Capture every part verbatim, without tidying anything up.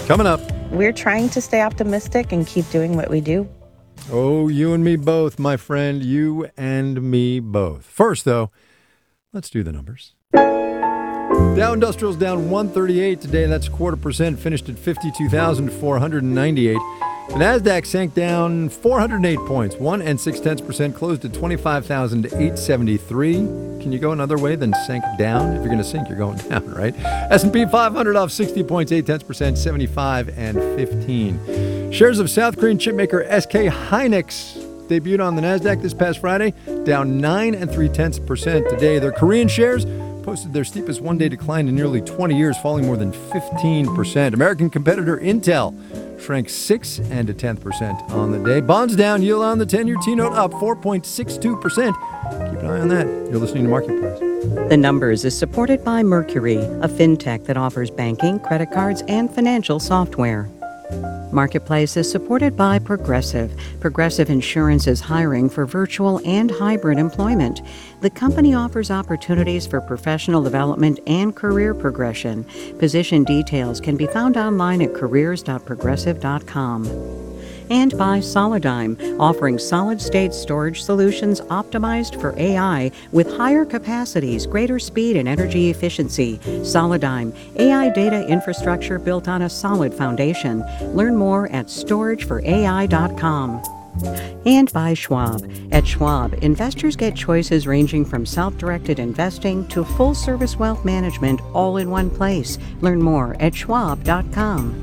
Coming up. We're trying to stay optimistic and keep doing what we do. Oh, you and me both, my friend. You and me both. First, though, let's do the numbers. Dow Industrial's down one thirty-eight today. That's a quarter percent. Finished at fifty-two thousand four hundred ninety-eight. The NASDAQ sank down four hundred eight points, one and six tenths percent, closed at twenty-five thousand eight hundred seventy-three. Can you go another way than sank down? If you're going to sink, you're going down, right? S and P five hundred off sixty points, eight tenths percent, seventy-five and fifteen. Shares of South Korean chipmaker S K Hynix debuted on the NASDAQ this past Friday, down nine and three tenths percent today. Their Korean shares posted their steepest one-day decline in nearly twenty years, falling more than fifteen percent. American competitor Intel shrank six and a tenth percent on the day. Bonds down, yield on the ten-year T-note up four point six two percent. Keep an eye on that. You're listening to Marketplace. The Numbers is supported by Mercury, a fintech that offers banking, credit cards, and financial software. Marketplace is supported by Progressive. Progressive Insurance is hiring for virtual and hybrid employment. The company offers opportunities for professional development and career progression. Position details can be found online at careers dot progressive dot com. And by Solidigm, offering solid-state storage solutions optimized for A I with higher capacities, greater speed, and energy efficiency. Solidigm, A I data infrastructure built on a solid foundation. Learn more at storage for A I dot com. And by Schwab. At Schwab, investors get choices ranging from self-directed investing to full-service wealth management all in one place. Learn more at schwab dot com.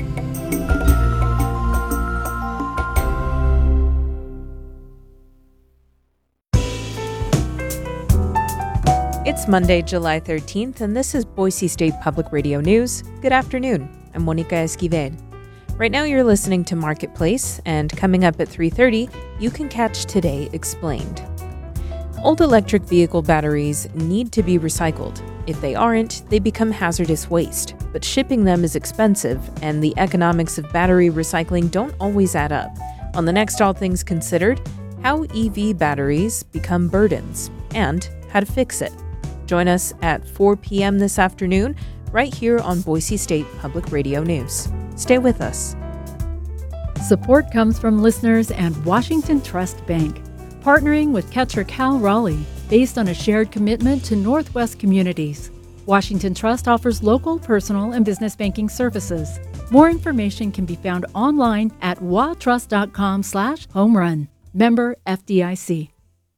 It's Monday, July thirteenth, and this is Boise State Public Radio News. Good afternoon. I'm Monica Esquivel. Right now you're listening to Marketplace, and coming up at three thirty, you can catch Today Explained. Old electric vehicle batteries need to be recycled. If they aren't, they become hazardous waste. But shipping them is expensive, and the economics of battery recycling don't always add up. On the next All Things Considered, how E V batteries become burdens, and how to fix it. Join us at four p.m. this afternoon, right here on Boise State Public Radio News. Stay with us. Support comes from listeners and Washington Trust Bank, partnering with Ketra Cal Raleigh, based on a shared commitment to Northwest communities. Washington Trust offers local, personal, and business banking services. More information can be found online at watrust.com slash home run. Member F D I C.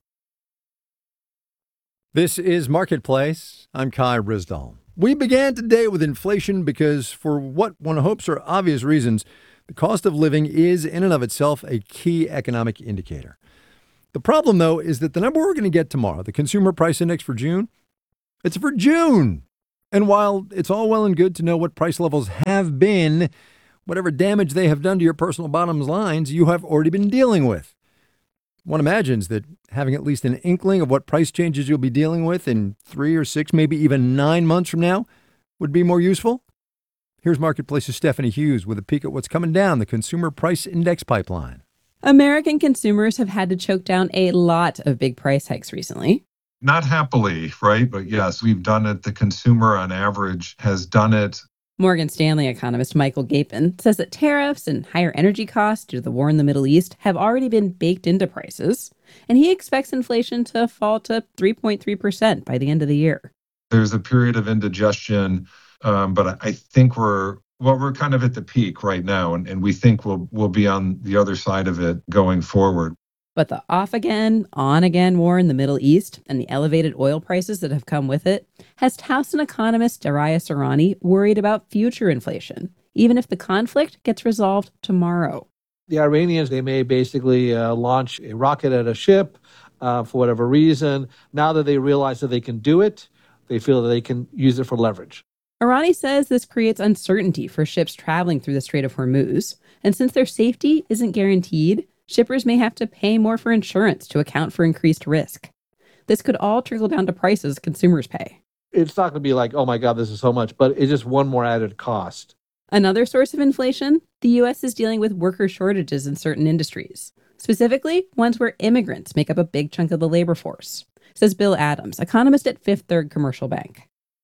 This is Marketplace. I'm Kai Rizdal. We began today with inflation because, for what one hopes are obvious reasons, the cost of living is in and of itself a key economic indicator. The problem, though, is that the number we're going to get tomorrow, the Consumer Price Index for June, it's for June. And while it's all well and good to know what price levels have been, whatever damage they have done to your personal bottom lines, you have already been dealing with. One imagines that having at least an inkling of what price changes you'll be dealing with in three or six, maybe even nine months from now would be more useful. Here's Marketplace's Stephanie Hughes with a peek at what's coming down the Consumer Price Index pipeline. American consumers have had to choke down a lot of big price hikes recently. Not happily, right? But yes, we've done it. The consumer on average has done it. Morgan Stanley economist Michael Gapin says that tariffs and higher energy costs due to the war in the Middle East have already been baked into prices, and he expects inflation to fall to three point three percent by the end of the year. There's a period of indigestion, um, but I think we're well, we're kind of at the peak right now, and, and we think we'll we'll be on the other side of it going forward. But the off-again, on-again war in the Middle East and the elevated oil prices that have come with it has Towson economist Darius Arani worried about future inflation, even if the conflict gets resolved tomorrow. The Iranians, they may basically uh, launch a rocket at a ship uh, for whatever reason. Now that they realize that they can do it, they feel that they can use it for leverage. Arani says this creates uncertainty for ships traveling through the Strait of Hormuz, and since their safety isn't guaranteed, shippers may have to pay more for insurance to account for increased risk. This could all trickle down to prices consumers pay. It's not going to be like, oh my God, this is so much, but it's just one more added cost. Another source of inflation, the U S is dealing with worker shortages in certain industries, specifically ones where immigrants make up a big chunk of the labor force, says Bill Adams, economist at Fifth Third Commercial Bank.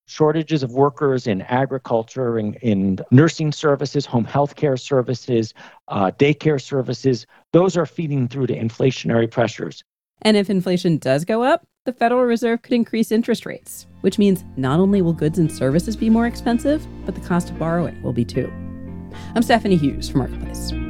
shortages of workers in agriculture, in, in nursing services, home health care services, uh, daycare services. Those are feeding through to inflationary pressures. And if inflation does go up, the Federal Reserve could increase interest rates, which means not only will goods and services be more expensive, but the cost of borrowing will be too. I'm Stephanie Hughes for Marketplace.